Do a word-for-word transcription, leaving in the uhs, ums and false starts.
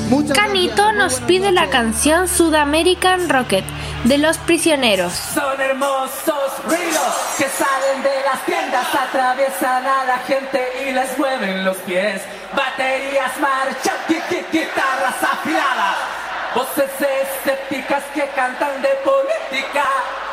Canito nos pide la canción Sudamerican Rocket de Los Prisioneros. Son hermosos ruidos que salen de las tiendas, atraviesan a la gente y les mueven los pies. Baterías marchan, guitarras afiladas, voces escépticas que cantan de política.